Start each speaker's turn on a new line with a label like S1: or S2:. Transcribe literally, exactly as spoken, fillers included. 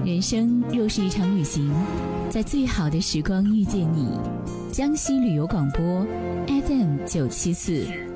S1: 人生若是一场旅行，在最好的时光遇见你。江西旅游广播 F M 九七四。